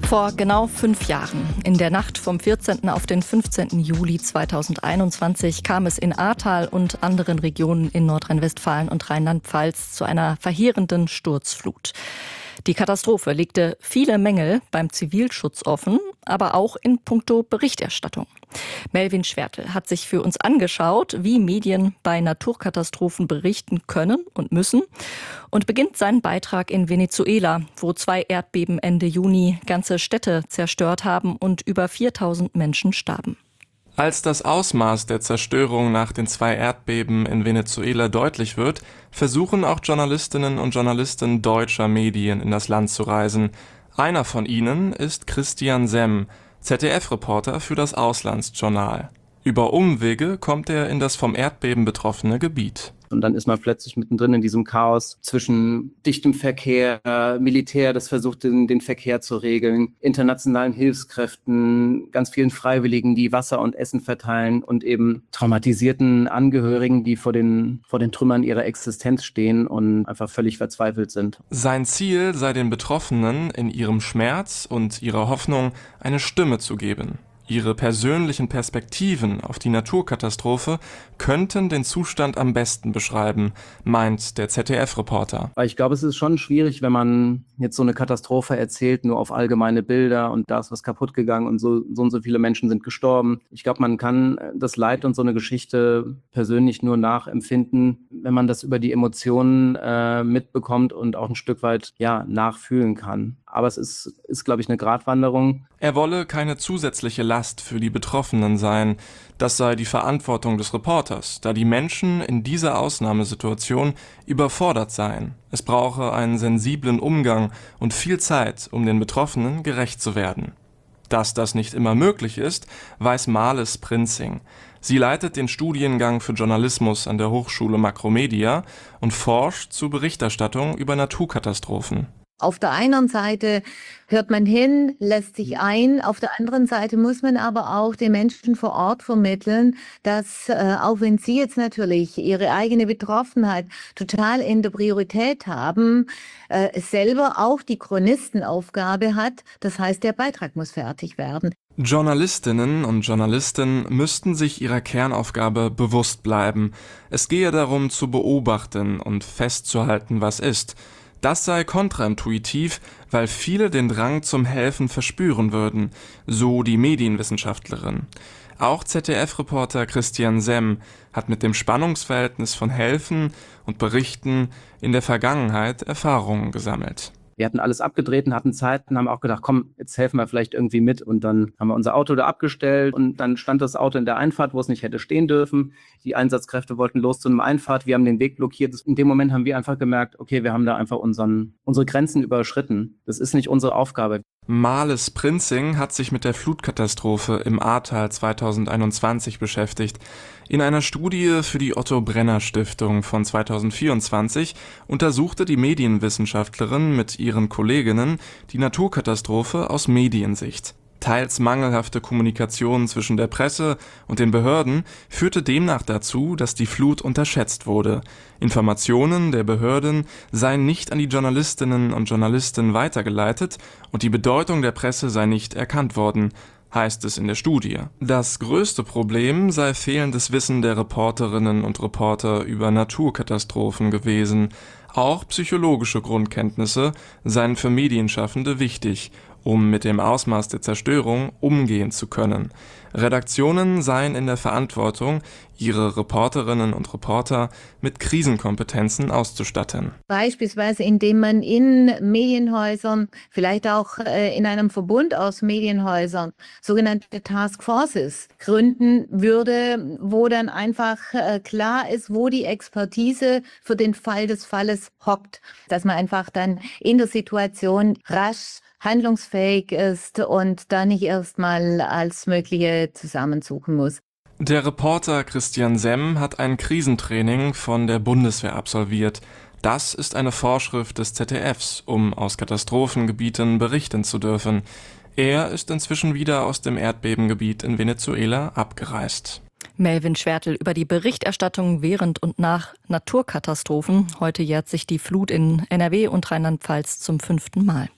Vor genau 5 Jahren, in der Nacht vom 14. auf den 15. Juli 2021, kam es in Ahrtal und anderen Regionen in Nordrhein-Westfalen und Rheinland-Pfalz zu einer verheerenden Sturzflut. Die Katastrophe legte viele Mängel beim Zivilschutz offen, aber auch in puncto Berichterstattung. Melvin Schwertl hat sich für uns angeschaut, wie Medien bei Naturkatastrophen berichten können und müssen, und beginnt seinen Beitrag in Venezuela, wo 2 Erdbeben Ende Juni ganze Städte zerstört haben und über 4.000 Menschen starben. Als das Ausmaß der Zerstörung nach den 2 Erdbeben in Venezuela deutlich wird, versuchen auch Journalistinnen und Journalisten deutscher Medien in das Land zu reisen. Einer von ihnen ist Christian Semm, ZDF-Reporter für das Auslandsjournal. Über Umwege kommt er in das vom Erdbeben betroffene Gebiet. Und dann ist man plötzlich mittendrin in diesem Chaos zwischen dichtem Verkehr, Militär, das versucht, den Verkehr zu regeln, internationalen Hilfskräften, ganz vielen Freiwilligen, die Wasser und Essen verteilen und eben traumatisierten Angehörigen, die vor den Trümmern ihrer Existenz stehen und einfach völlig verzweifelt sind. Sein Ziel sei den Betroffenen in ihrem Schmerz und ihrer Hoffnung eine Stimme zu geben. Ihre persönlichen Perspektiven auf die Naturkatastrophe könnten den Zustand am besten beschreiben, meint der ZDF-Reporter. Weil ich glaube, es ist schon schwierig, wenn man jetzt so eine Katastrophe erzählt, nur auf allgemeine Bilder und da ist was kaputt gegangen und so und so viele Menschen sind gestorben. Ich glaube, man kann das Leid und so eine Geschichte persönlich nur nachempfinden, wenn man das über die Emotionen mitbekommt und auch ein Stück weit nachfühlen kann. Aber es ist, glaube ich, eine Gratwanderung. Er wolle keine zusätzliche Last für die Betroffenen sein. Das sei die Verantwortung des Reporters, da die Menschen in dieser Ausnahmesituation überfordert seien. Es brauche einen sensiblen Umgang und viel Zeit, um den Betroffenen gerecht zu werden. Dass das nicht immer möglich ist, weiß Marlis Prinzing. Sie leitet den Studiengang für Journalismus an der Hochschule Makromedia und forscht zur Berichterstattung über Naturkatastrophen. Auf der einen Seite hört man hin, lässt sich ein, auf der anderen Seite muss man aber auch den Menschen vor Ort vermitteln, dass auch wenn sie jetzt natürlich ihre eigene Betroffenheit total in der Priorität haben, es selber auch die Chronistenaufgabe hat, das heißt, der Beitrag muss fertig werden. Journalistinnen und Journalisten müssten sich ihrer Kernaufgabe bewusst bleiben. Es gehe darum, zu beobachten und festzuhalten, was ist. Das sei kontraintuitiv, weil viele den Drang zum Helfen verspüren würden, so die Medienwissenschaftlerin. Auch ZDF-Reporter Christian Semm hat mit dem Spannungsverhältnis von Helfen und Berichten in der Vergangenheit Erfahrungen gesammelt. Wir hatten alles abgedreht und hatten Zeit und haben auch gedacht, komm, jetzt helfen wir vielleicht irgendwie mit. Und dann haben wir unser Auto da abgestellt und dann stand das Auto in der Einfahrt, wo es nicht hätte stehen dürfen. Die Einsatzkräfte wollten los zu einem Einfahrt, wir haben den Weg blockiert. In dem Moment haben wir einfach gemerkt, okay, wir haben da einfach unsere Grenzen überschritten. Das ist nicht unsere Aufgabe. Marlis Prinzing hat sich mit der Flutkatastrophe im Ahrtal 2021 beschäftigt. In einer Studie für die Otto-Brenner-Stiftung von 2024 untersuchte die Medienwissenschaftlerin mit ihren Kolleginnen die Naturkatastrophe aus Mediensicht. Teils mangelhafte Kommunikation zwischen der Presse und den Behörden führte demnach dazu, dass die Flut unterschätzt wurde. Informationen der Behörden seien nicht an die Journalistinnen und Journalisten weitergeleitet und die Bedeutung der Presse sei nicht erkannt worden, heißt es in der Studie. Das größte Problem sei fehlendes Wissen der Reporterinnen und Reporter über Naturkatastrophen gewesen. Auch psychologische Grundkenntnisse seien für Medienschaffende wichtig, um mit dem Ausmaß der Zerstörung umgehen zu können. Redaktionen seien in der Verantwortung, ihre Reporterinnen und Reporter mit Krisenkompetenzen auszustatten. Beispielsweise indem man in Medienhäusern, vielleicht auch in einem Verbund aus Medienhäusern, sogenannte Taskforces gründen würde, wo dann einfach klar ist, wo die Expertise für den Fall des Falles hockt. Dass man einfach dann in der Situation rasch handlungsfähig ist und da nicht erstmal als Mögliche zusammensuchen muss. Der Reporter Christian Semm hat ein Krisentraining von der Bundeswehr absolviert. Das ist eine Vorschrift des ZDFs, um aus Katastrophengebieten berichten zu dürfen. Er ist inzwischen wieder aus dem Erdbebengebiet in Venezuela abgereist. Melvin Schwertl über die Berichterstattung während und nach Naturkatastrophen. Heute jährt sich die Flut in NRW und Rheinland-Pfalz zum 5. Mal.